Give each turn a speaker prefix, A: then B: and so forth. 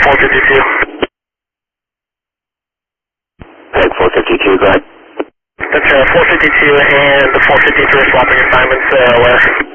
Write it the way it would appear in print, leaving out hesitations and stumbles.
A: 452.
B: Peg 452, go ahead.
A: That's 452 and the 453 swapping assignments west.